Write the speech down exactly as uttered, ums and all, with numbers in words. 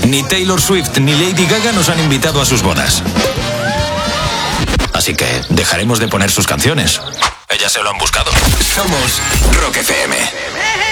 Ni Taylor Swift ni Lady Gaga nos han invitado a sus bodas. Así que dejaremos de poner sus canciones. Ellas se lo han buscado. Somos Rock F M.